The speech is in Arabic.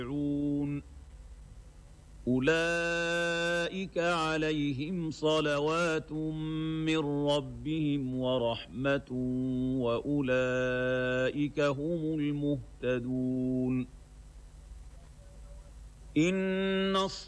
أولئك عليهم صلوات من ربهم ورحمة وأولئك هم المهتدون. إن